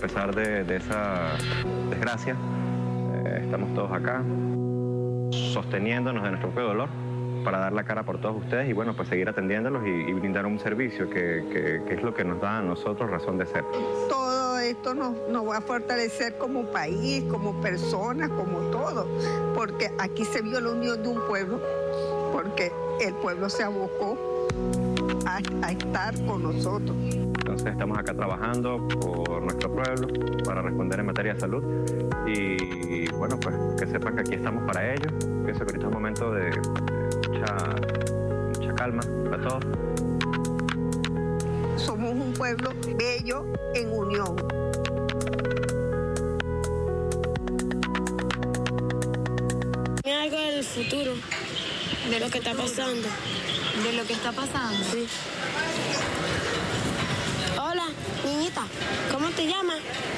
pesar de esa desgracia, estamos todos acá, sosteniéndonos de nuestro propio dolor para dar la cara por todos ustedes y bueno, pues seguir atendiéndolos y brindar un servicio que es lo que nos da a nosotros razón de ser. Todo esto nos va a fortalecer como país, como personas, como todo, porque aquí se vio la unión de un pueblo, porque el pueblo se abocó a estar con nosotros. Entonces estamos acá trabajando por nuestro pueblo para responder en materia de salud y bueno, pues que sepan que aquí estamos para ellos. Pienso que ahorita es un momento de mucha calma para todos. Somos un pueblo bello en unión. Algo del futuro, de lo que está pasando. ¿De lo que está pasando? Sí. Hola, niñita, ¿cómo te llamas?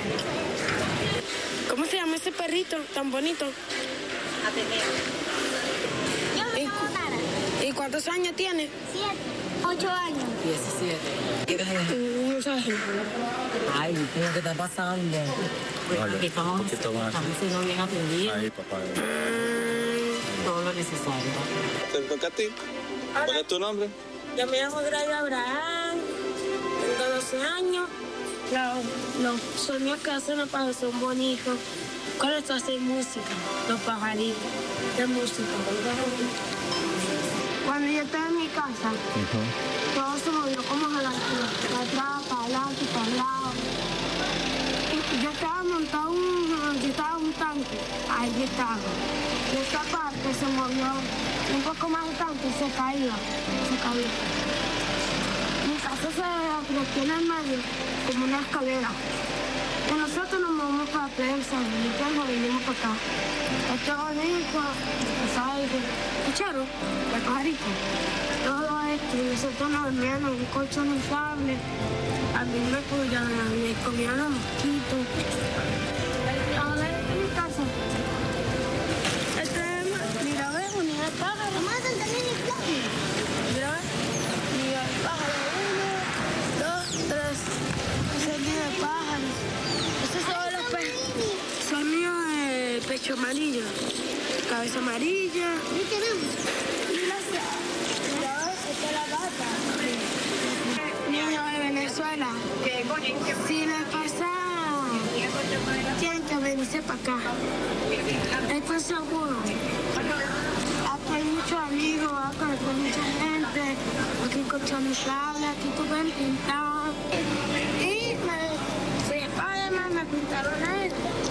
¿Cómo se llama ese perrito tan bonito? Ateneo. Yo me llamo Nara. ¿Y cuántos años tiene? 7, 8 años. 17. ¿Quieres dejar? No sabes. Ay, ¿qué está pasando? Aquí estamos siendo bien atendidos. Ahí, papá. Todo lo necesario. ¿Te toca a ti? ¿Cuál es tu nombre? Yo me llamo Gracia Abraham, tengo 12 años. Los sonidos que hacen los pájaros son bonitos. Cuando esto hace música, los pajaritos de música. Cuando yo estaba en mi casa, todo se movió como de la atrás, para adelante, para el lado. Yo estaba montado un tanque, ahí estaba. Y esta parte se movió un poco más el tanque y se caía. Mi casa se tiene en medio como una escalera. Y nosotros nos movemos para prensa, y luego vinimos para acá. Este bonito, los aires, ¿escucharon? El pajarito. Todo esto, y nosotros nos dormíamos en un colchón inflable. A mí me comían los mosquitos. A ver, en mi casa. Mira, ve, unidad de pájaro. Vamos a también inflable. Mira, ve. Unidad de pájaro. 1, 2, 3. Ese es mío de pájaros. Estos son los son míos de pecho amarillo. Cabeza amarilla. ¿Y tenemos? Mira, esta es la gata. Niño de Venezuela. Si les pasa, tienen que venirse para acá. Esto es seguro. Aquí hay muchos amigos, acá hay mucha gente. Aquí hay colchones inflables, aquí tú puedes pintar. Y me fui a España, me pintaron esto.